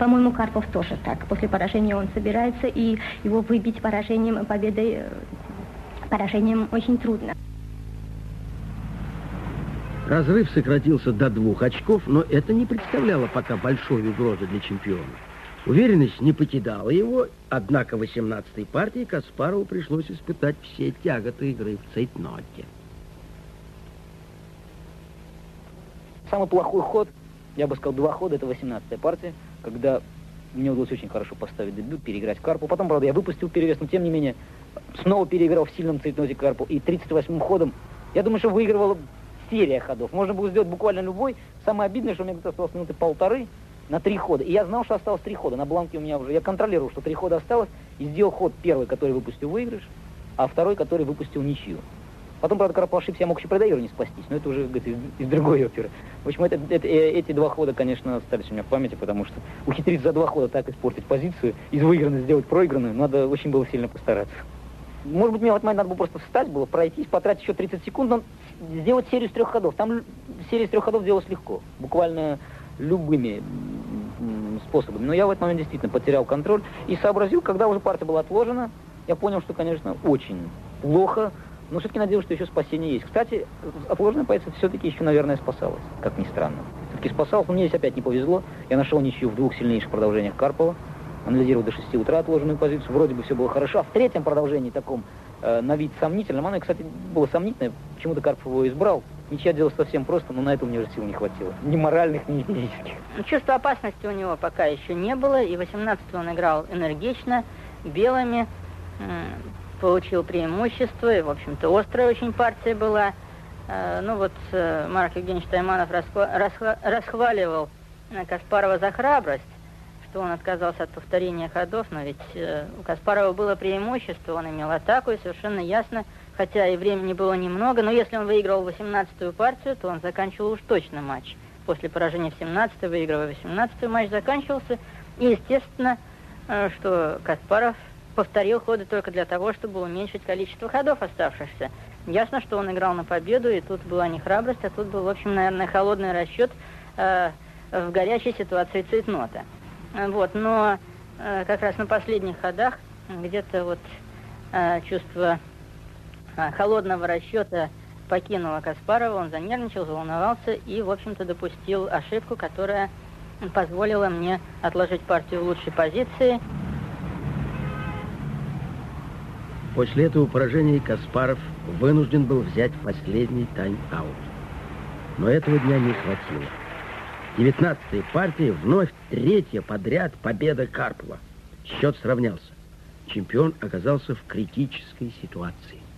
По-моему, Карпов тоже так. После поражения он собирается, и его выбить поражением, победой, поражением очень трудно. Разрыв сократился до 2 очков, но это не представляло пока большой угрозы для чемпиона. Уверенность не покидала его, однако в 18-й партии Каспарову пришлось испытать все тяготы игры в цейтноте. Самый плохой ход, я бы сказал, 2 хода, это 18-я партия, когда мне удалось очень хорошо поставить дебют, переиграть Карпу. Потом, правда, я выпустил перевес, но тем не менее, снова переиграл в сильном цейтноте Карпу. И 38-м ходом, я думаю, что выигрывала серия ходов. Можно было сделать буквально любой. Самое обидное, что у меня где-то осталось минуты 1,5 на 3 хода. И я знал, что осталось 3 хода. На бланке у меня уже, я контролировал, что 3 хода осталось. И сделал ход первый, который выпустил выигрыш, а второй, который выпустил ничью. Потом, правда, Карпов ошибся, я мог еще проиграть не спастись, но это уже, говорит, из другой оперы. В общем, эти 2 хода, конечно, остались у меня в памяти, потому что ухитриться за 2 хода так испортить позицию, из выигранной сделать проигранную, надо очень было сильно постараться. Может быть, мне в этот момент надо было просто встать, было пройтись, потратить еще 30 секунд, но сделать серию из 3 ходов. Там серия из 3 ходов делалась легко, буквально любыми способами. Но я в этот момент действительно потерял контроль и сообразил, когда уже партия была отложена, я понял, что, конечно, очень плохо. Но все-таки надеюсь, что еще спасение есть. Кстати, отложенная позиция все-таки еще, наверное, спасалась, как ни странно. Все-таки спасалась, но мне здесь опять не повезло. Я нашел ничью в 2 сильнейших продолжениях Карпова. Анализировал до 6 утра отложенную позицию. Вроде бы все было хорошо. А в 3-м продолжении, таком на вид сомнительном, оно, кстати, было сомнительное. Почему-то Карпов его избрал. Ничья делалась совсем просто, но на это у меня же сил не хватило. Ни моральных, ни физических. Чувства опасности у него пока еще не было. И 18-й он играл энергично, белыми. Получил преимущество, и, в общем-то, острая очень партия была. Ну вот, Марк Евгеньевич Тайманов расхваливал Каспарова за храбрость, что он отказался от повторения ходов, но ведь у Каспарова было преимущество, он имел атаку, и совершенно ясно, хотя и времени было немного, но если он выиграл 18-ю партию, то он заканчивал уж точно матч. После поражения в 17-й, выигрывая 18-й, матч заканчивался, и, естественно, что Каспаров повторил ходы только для того, чтобы уменьшить количество ходов оставшихся. Ясно, что он играл на победу, и тут была не храбрость, а тут был, в общем, наверное, холодный расчет в горячей ситуации цейтнота. Вот, но как раз на последних ходах где-то вот чувство холодного расчета покинуло Каспарова, он занервничал, заволновался и, в общем-то, допустил ошибку, которая позволила мне отложить партию в лучшей позиции. После этого поражения Каспаров вынужден был взять последний тайм-аут. Но этого дня не хватило. 19-я партия, вновь 3-я подряд победа Карпова. Счет сравнялся. Чемпион оказался в критической ситуации.